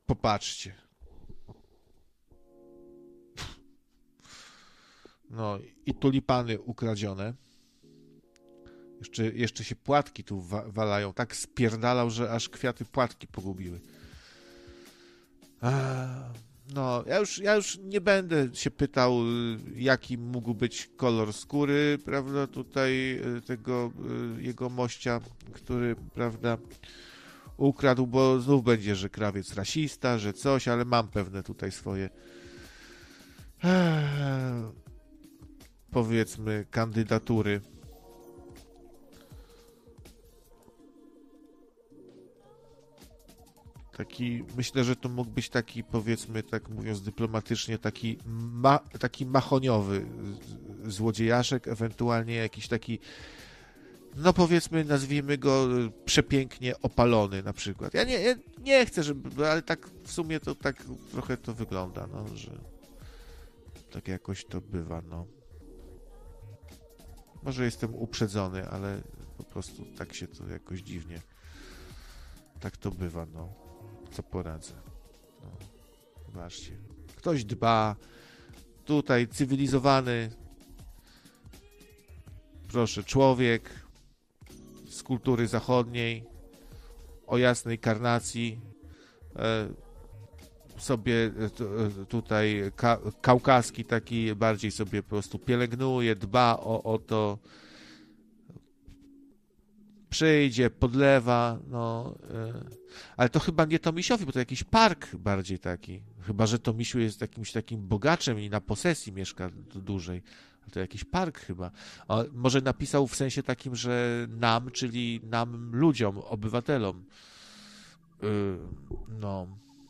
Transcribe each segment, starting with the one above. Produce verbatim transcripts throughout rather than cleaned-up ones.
Popatrzcie. No i tulipany ukradzione. Jeszcze, jeszcze się płatki tu wa- walają. Tak spierdalał, że aż kwiaty płatki pogubiły. A, no, ja już, ja już nie będę się pytał, jaki mógł być kolor skóry, prawda, tutaj tego jego mościa, który, prawda, ukradł, bo znów będzie, że krawiec rasista, że coś, ale mam pewne tutaj swoje powiedzmy kandydatury. Taki, myślę, że to mógł być taki, powiedzmy, tak mówiąc dyplomatycznie, taki, ma, taki machoniowy złodziejaszek, ewentualnie jakiś taki, no powiedzmy, nazwijmy go przepięknie opalony na przykład. Ja nie, ja nie chcę, żeby, ale tak w sumie to tak trochę to wygląda, no, że tak jakoś to bywa, no. Może jestem uprzedzony, ale po prostu tak się to jakoś dziwnie, tak to bywa, no. Co poradzę. No. Zobaczcie. Ktoś dba. Tutaj cywilizowany, proszę, człowiek z kultury zachodniej, o jasnej karnacji, e, sobie t, tutaj ka, kaukaski taki bardziej sobie po prostu pielęgnuje, dba o, o to, przyjdzie, podlewa, no, e, ale to chyba nie Tomisiowi, bo to jakiś park bardziej taki, chyba że Tomisiu jest jakimś takim bogaczem i na posesji mieszka dłużej, to jakiś park chyba, a może napisał w sensie takim, że nam, czyli nam ludziom, obywatelom, e, no.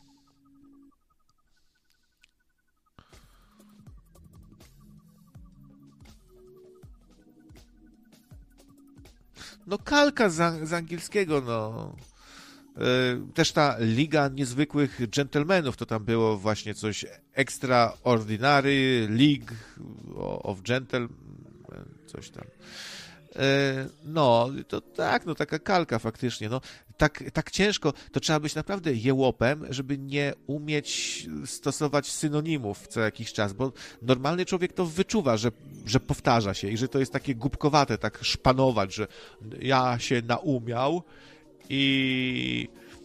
No kalka z, z angielskiego, no. Yy, też ta Liga Niezwykłych Dżentelmenów, to tam było właśnie coś Extraordinary League of Gentlemen, coś tam. Yy, no, to tak, no taka kalka faktycznie, no. Tak, tak ciężko, to trzeba być naprawdę jełopem, żeby nie umieć stosować synonimów co jakiś czas, bo normalny człowiek to wyczuwa, że, że powtarza się i że to jest takie głupkowate, tak szpanować, że ja się naumiał i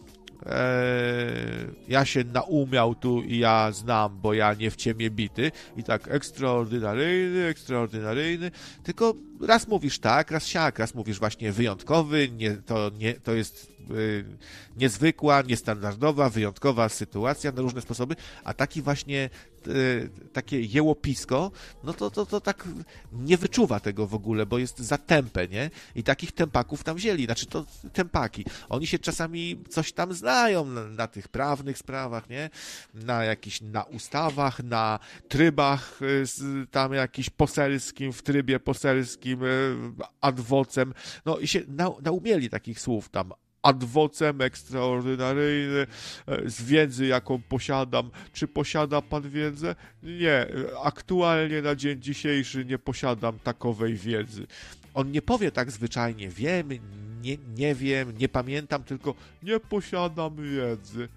e, ja się naumiał tu i ja znam, bo ja nie w ciemię bity i tak ekstraordynaryjny, ekstraordynaryjny, tylko raz mówisz tak, raz siak, raz mówisz właśnie wyjątkowy, nie, to, nie, to jest y, niezwykła, niestandardowa, wyjątkowa sytuacja na różne sposoby, a taki właśnie y, takie jełopisko, no to, to, to tak nie wyczuwa tego w ogóle, bo jest za tępe, nie? I takich tempaków tam wzięli, znaczy to tempaki. Oni się czasami coś tam znają na, na tych prawnych sprawach, nie? Na jakichś, na ustawach, na trybach y, tam jakiś poselskim, w trybie poselskim, adwocem, no i się na, naumieli takich słów tam, adwocem ekstraordynaryjny, z wiedzy, jaką posiadam. Czy posiada pan wiedzę? Nie, aktualnie na dzień dzisiejszy nie posiadam takowej wiedzy. On nie powie tak zwyczajnie, wiem, nie, nie wiem, nie pamiętam, tylko nie posiadam wiedzy.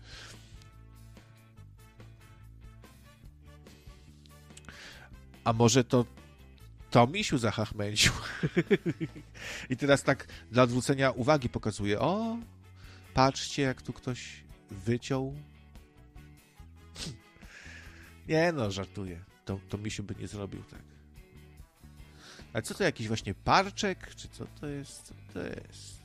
A może to Tomisiu zachachmęcił. I teraz tak dla odwrócenia uwagi pokazuje, o, patrzcie, jak tu ktoś wyciął. Nie no, żartuję. To, Tomisiu by nie zrobił tak. Ale co to, jakiś właśnie parczek? Czy co to jest? Co to jest?